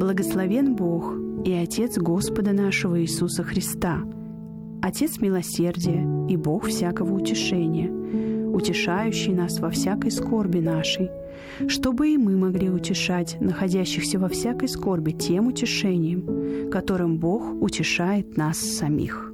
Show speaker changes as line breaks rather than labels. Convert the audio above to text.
Благословен Бог и Отец Господа нашего Иисуса Христа, Отец милосердия и Бог всякого утешения, утешающий нас во всякой скорби нашей, чтобы и мы могли утешать находящихся во всякой скорби тем утешением, которым Бог утешает нас самих».